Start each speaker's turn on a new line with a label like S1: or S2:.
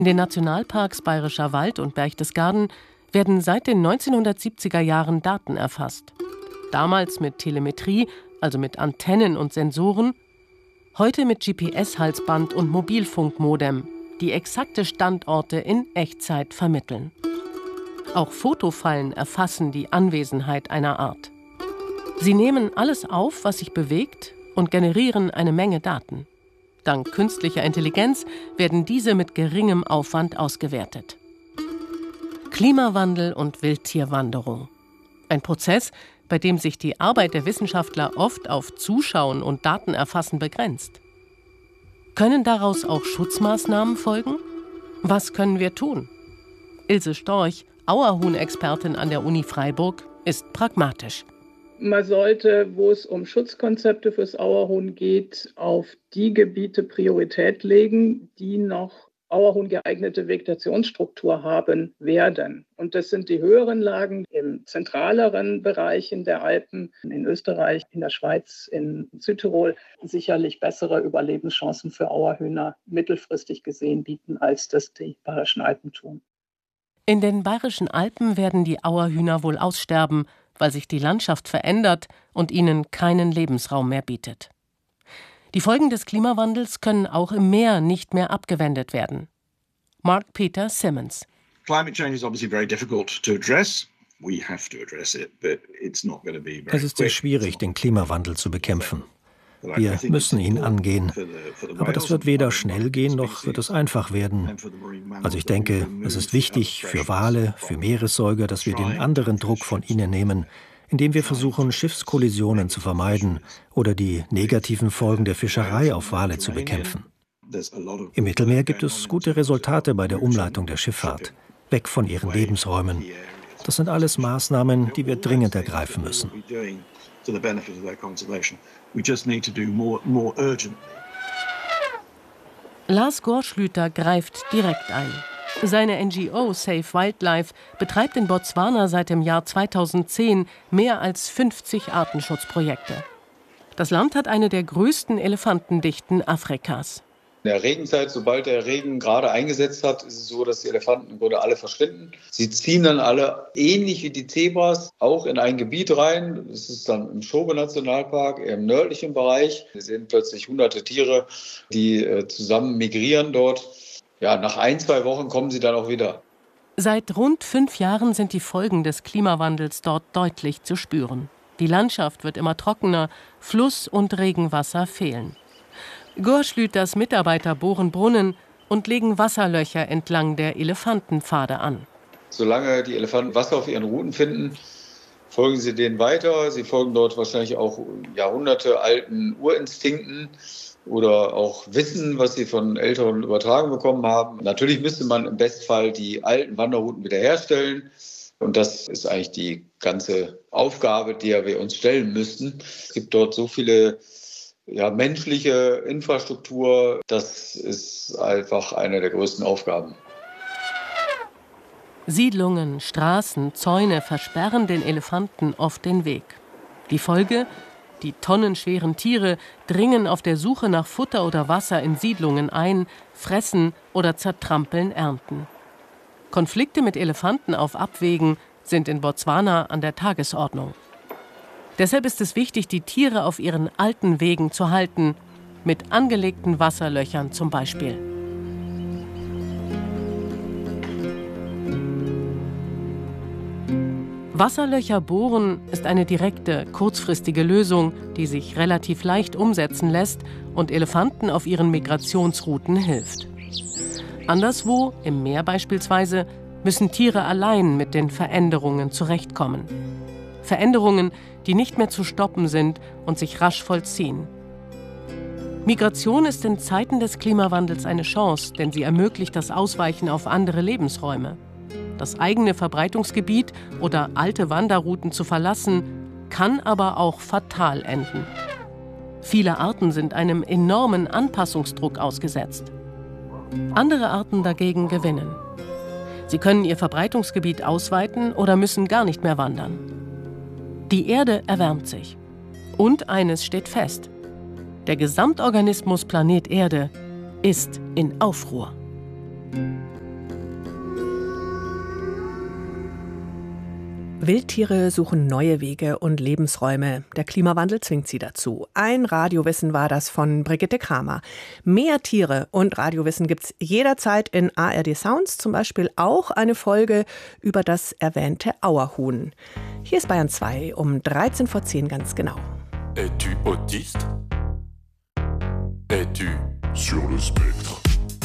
S1: In den Nationalparks Bayerischer Wald und Berchtesgaden werden seit den 1970er Jahren Daten erfasst. Damals mit Telemetrie, also mit Antennen und Sensoren, heute mit GPS-Halsband und Mobilfunkmodem, die exakte Standorte in Echtzeit vermitteln. Auch Fotofallen erfassen die Anwesenheit einer Art. Sie nehmen alles auf, was sich bewegt, und generieren eine Menge Daten. Dank künstlicher Intelligenz werden diese mit geringem Aufwand ausgewertet. Klimawandel und Wildtierwanderung. Ein Prozess, bei dem sich die Arbeit der Wissenschaftler oft auf Zuschauen und Datenerfassen begrenzt. Können daraus auch Schutzmaßnahmen folgen? Was können wir tun? Ilse Storch, Auerhuhn-Expertin an der Uni Freiburg, ist pragmatisch.
S2: Man sollte, wo es um Schutzkonzepte fürs Auerhuhn geht, auf die Gebiete Priorität legen, die noch Auerhuhn-geeignete Vegetationsstruktur haben werden. Und das sind die höheren Lagen im zentraleren Bereichen der Alpen, in Österreich, in der Schweiz, in Südtirol, sicherlich bessere Überlebenschancen für Auerhühner mittelfristig gesehen bieten, als das die Bayerischen Alpen tun.
S1: In den Bayerischen Alpen werden die Auerhühner wohl aussterben, weil sich die Landschaft verändert und ihnen keinen Lebensraum mehr bietet. Die Folgen des Klimawandels können auch im Meer nicht mehr abgewendet werden. Mark Peter Simmons.
S3: Es ist sehr schwierig, den Klimawandel zu bekämpfen. Wir müssen ihn angehen. Aber das wird weder schnell gehen, noch wird es einfach werden. Also ich denke, es ist wichtig für Wale, für Meeressäuger, dass wir den anderen Druck von ihnen nehmen, indem wir versuchen, Schiffskollisionen zu vermeiden oder die negativen Folgen der Fischerei auf Wale zu bekämpfen. Im Mittelmeer gibt es gute Resultate bei der Umleitung der Schifffahrt, weg von ihren Lebensräumen. Das sind alles Maßnahmen, die wir dringend ergreifen müssen.
S1: Lars Gorschlüter greift direkt ein. Seine NGO Save Wildlife betreibt in Botswana seit dem Jahr 2010 mehr als 50 Artenschutzprojekte. Das Land hat eine der größten Elefantendichten Afrikas.
S4: In der Regenzeit, sobald der Regen gerade eingesetzt hat, ist es so, dass die Elefanten im Grunde alle verschwinden. Sie ziehen dann alle, ähnlich wie die Zebras, auch in ein Gebiet rein. Das ist dann im Shobe-Nationalpark, im nördlichen Bereich. Wir sehen plötzlich hunderte Tiere, die zusammen migrieren dort. Ja, nach 1-2 Wochen kommen sie dann auch wieder.
S1: Seit rund 5 Jahren sind die Folgen des Klimawandels dort deutlich zu spüren. Die Landschaft wird immer trockener, Fluss- und Regenwasser fehlen. Gorschlüters Mitarbeiter bohren Brunnen und legen Wasserlöcher entlang der Elefantenpfade an.
S4: Solange die Elefanten Wasser auf ihren Routen finden, folgen sie denen weiter. Sie folgen dort wahrscheinlich auch jahrhundertealten Urinstinkten oder auch Wissen, was sie von Älteren übertragen bekommen haben. Natürlich müsste man im Bestfall die alten Wanderrouten wiederherstellen. Und das ist eigentlich die ganze Aufgabe, der wir uns stellen müssten. Es gibt dort so viele menschliche Infrastruktur, das ist einfach eine der größten Aufgaben.
S1: Siedlungen, Straßen, Zäune versperren den Elefanten oft den Weg. Die Folge? Die tonnenschweren Tiere dringen auf der Suche nach Futter oder Wasser in Siedlungen ein, fressen oder zertrampeln Ernten. Konflikte mit Elefanten auf Abwegen sind in Botswana an der Tagesordnung. Deshalb ist es wichtig, die Tiere auf ihren alten Wegen zu halten, mit angelegten Wasserlöchern zum Beispiel. Wasserlöcher bohren ist eine direkte, kurzfristige Lösung, die sich relativ leicht umsetzen lässt und Elefanten auf ihren Migrationsrouten hilft. Anderswo, im Meer beispielsweise, müssen Tiere allein mit den Veränderungen zurechtkommen. Veränderungen, die nicht mehr zu stoppen sind und sich rasch vollziehen. Migration ist in Zeiten des Klimawandels eine Chance, denn sie ermöglicht das Ausweichen auf andere Lebensräume. Das eigene Verbreitungsgebiet oder alte Wanderrouten zu verlassen, kann aber auch fatal enden. Viele Arten sind einem enormen Anpassungsdruck ausgesetzt. Andere Arten dagegen gewinnen. Sie können ihr Verbreitungsgebiet ausweiten oder müssen gar nicht mehr wandern. Die Erde erwärmt sich. Und eines steht fest: Der Gesamtorganismus Planet Erde ist in Aufruhr.
S5: Wildtiere suchen neue Wege und Lebensräume. Der Klimawandel zwingt sie dazu. Ein Radiowissen war das von Brigitte Kramer. Mehr Tiere und Radiowissen gibt's jederzeit in ARD Sounds. Zum Beispiel auch eine Folge über das erwähnte Auerhuhn. Hier ist Bayern 2 um 10:13 ganz genau.
S6: Es-tu autiste? Es-tu sur le spectre?